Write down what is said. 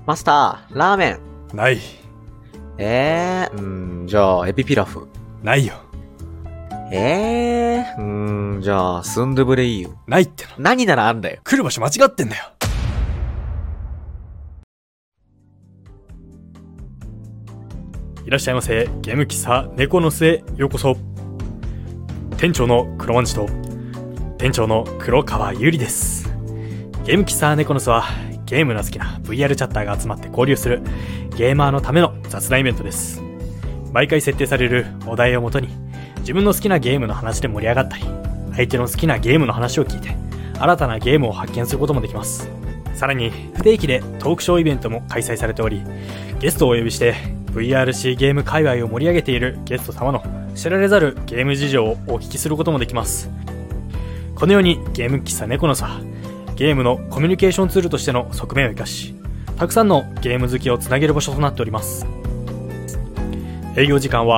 マスター、ラーメン。 ない。 じゃあ、エビピラフ。 ないよ。 じゃあ、スンドゥブレイユ。 ないっての。 何ならあんだよ。 来る場所間違ってんだよ。いらっしゃいませ。ゲーム喫茶猫の巣へようこそ。店長の黒まんじと店長の黒川ゆりです。ゲーム喫茶猫の巣はゲームの好きな VR チャッターが集まって交流するゲーマーのための雑談イベントです。毎回設定されるお題をもとに自分の好きなゲームの話で盛り上がったり、相手の好きなゲームの話を聞いて新たなゲームを発見することもできます。さらに不定期でトークショーイベントも開催されており、ゲストをお呼びして VRC ゲーム界隈を盛り上げているゲスト様の知られざるゲーム事情をお聞きすることもできます。このようにゲーム喫茶猫の巣はゲームのコミュニケーションツールとしての側面を生かし、たくさんのゲーム好きをつなげる場所となっております。営業時間は